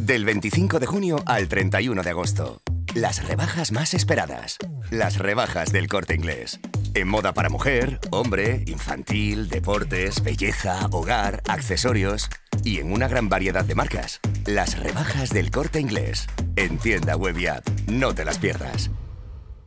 Del 25 de junio al 31 de agosto. Las rebajas más esperadas. Las rebajas del Corte Inglés. En moda para mujer, hombre, infantil, deportes, belleza, hogar, accesorios y en una gran variedad de marcas. Las rebajas del Corte Inglés. En tienda web y app. No te las pierdas.